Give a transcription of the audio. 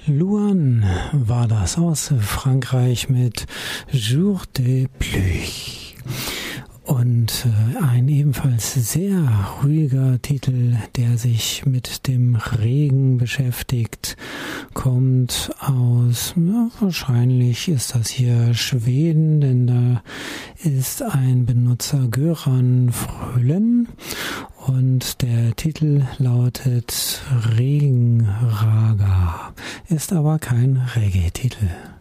Luan war das aus Frankreich mit Jour de Pluie. Und ein ebenfalls sehr ruhiger Titel, der sich mit dem Regen beschäftigt, kommt aus, wahrscheinlich ist das hier Schweden, denn da ist ein Benutzer Göran Fröhlen und der Titel lautet Regenraga, ist aber kein Reggae-Titel.